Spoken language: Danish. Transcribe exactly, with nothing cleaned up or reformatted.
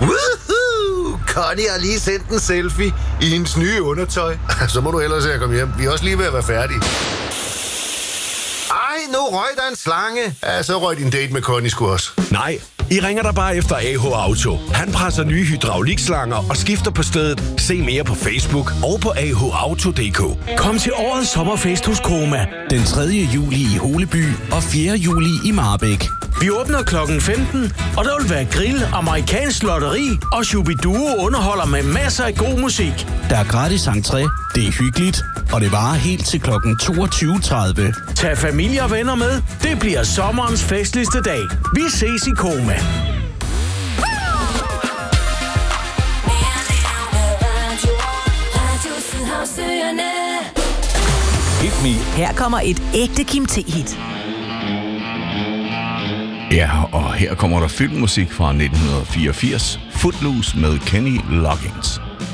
Woohoo! Connie har lige sendt en selfie i hendes nye undertøj. Så må du ellers se at komme hjem. Vi er også lige ved at være færdige. Ej, nu røg der en slange. Ja, så røg din date med Connie sgu også. Nej, I ringer der bare efter A H Auto. Han presser nye hydraulikslanger og skifter på stedet. Se mere på Facebook og på a h auto punktum d k. Kom til årets sommerfest hos Koma. Den tredje juli i Holeby og fjerde juli i Marbæk. Vi åbner klokken femten, og der vil være grill, amerikansk lotteri og Shubiduo underholder med masser af god musik. Der er gratis entré, det er hyggeligt, og det varer helt til klokken toogtyve tredive. Tag familie og venner med. Det bliver sommerens festligste dag. Vi ses i Koma. Hit me. Her kommer et ægte Kim T-hit. Ja, og her kommer der filmmusik fra nitten fireogfirs. Footloose med Kenny Loggins.